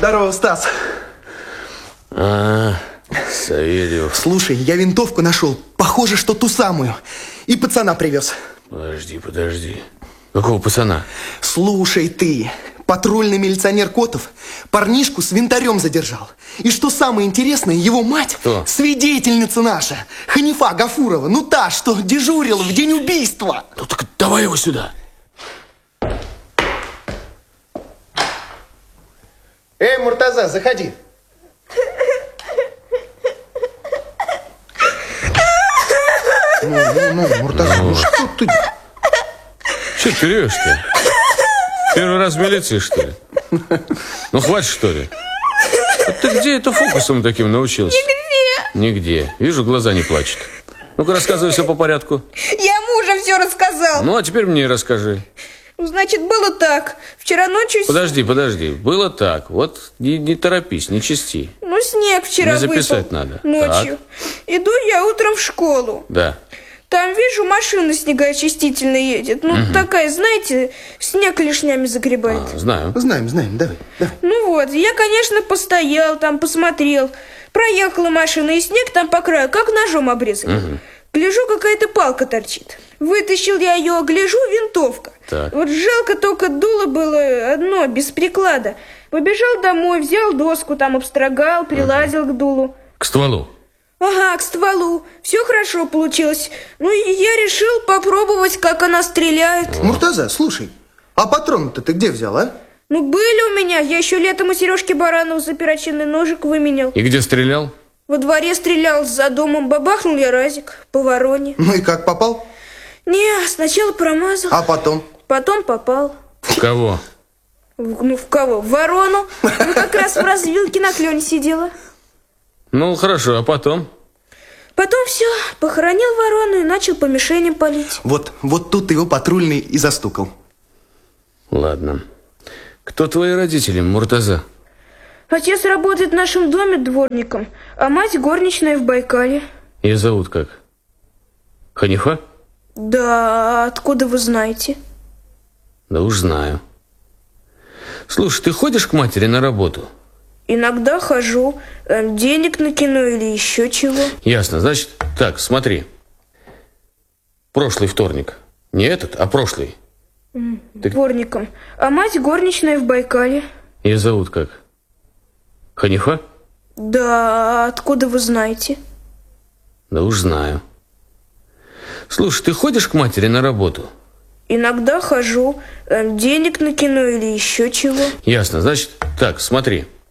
Здорово, Стас. Савельев. Слушай, я винтовку нашел. Похоже, что ту самую. И пацана привез. Подожди. Какого пацана? Слушай ты, патрульный милиционер Котов парнишку с винтарем задержал. И что самое интересное, его мать, Кто? Свидетельница наша, Ханифа Гафурова. Ну та, что дежурила в день убийства. Ну так давай его сюда. Эй, Муртаза, заходи. Ну, Муртаза, ну что ты? Че ты ревешь-то? Первый раз в милиции, что ли? Ну, хватит, что ли? А ты где это фокусом таким научился? Нигде. Вижу, глаза не плачут. Ну-ка, рассказывай все по порядку. Я мужу все рассказал. Ну, а теперь мне расскажи. Значит, было так. Вчера ночью... Подожди. Было так. Вот не торопись, не чисти. Ну, снег вчера Не записать выпал. надо. Ночью. Иду я утром в школу. Да. Там вижу, машина снегоочистительная едет. Ну, такая, знаете, снег клешнями загребает. Знаю. Знаем, давай. Ну вот, я, конечно, постоял там, посмотрел. Проехала машина, и снег там по краю, как ножом обрезали. Гляжу, какая-то палка торчит. Вытащил я ее, гляжу, винтовка. Так. Вот жалко, только дуло было одно, без приклада. Побежал домой, взял доску, там обстрогал, приладил к дулу. К стволу. Ага, к стволу. Все хорошо получилось. Ну и я решил попробовать, как она стреляет. Муртаза, слушай, а патроны-то ты где взял, а? Ну, были у меня. Я еще летом у Сережки Баранова за перочинный ножик выменял. И где стрелял? Во дворе стрелял, за домом бабахнул я разик по вороне. Ну и как, попал? Не, сначала промазал. А потом? Потом попал. В кого? В кого? В ворону. Ну, как раз в развилке на клене сидела. Ну, хорошо, а потом? Потом все, похоронил ворону и начал по мишеням палить. Вот тут его патрульный и застукал. Ладно. Кто твои родители, Муртаза? Отец работает в нашем доме дворником, а мать горничная в Байкале. Ее зовут как? Ханифа? Да, откуда вы знаете? Да уж знаю. Слушай, ты ходишь к матери на работу? Иногда хожу, денег накину или еще чего. Ясно, значит, так, смотри. Прошлый вторник. Не этот, а прошлый. Дворником. А мать горничная в Байкале. Ее зовут как? Ханифа? Да, откуда вы знаете? Да уж знаю. Слушай, ты ходишь к матери на работу? Иногда хожу, денег накину или еще чего. Ясно, значит, так, смотри.